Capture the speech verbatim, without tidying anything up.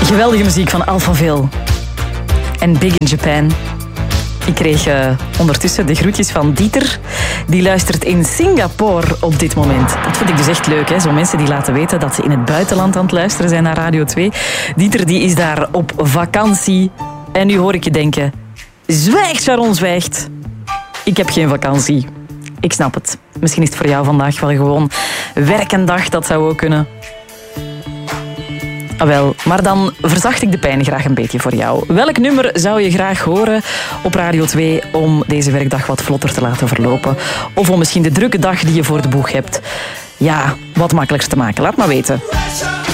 Geweldige muziek van Alphaville en Big in Japan. Ik kreeg uh, ondertussen de groetjes van Dieter. Die luistert in Singapore op dit moment. Dat vind ik dus echt leuk, hè? Zo mensen die laten weten dat ze in het buitenland aan het luisteren zijn naar Radio twee. Dieter die is daar op vakantie. En nu hoor ik je denken... Zwijgt, Sharon, zwijgt. Ik heb geen vakantie. Ik snap het. Misschien is het voor jou vandaag wel gewoon werkendag. Dat zou ook kunnen. Ah, wel, maar dan verzacht ik de pijn graag een beetje voor jou. Welk nummer zou je graag horen op Radio twee om deze werkdag wat vlotter te laten verlopen? Of om misschien de drukke dag die je voor de boeg hebt, ja, wat makkelijker te maken? Laat maar weten.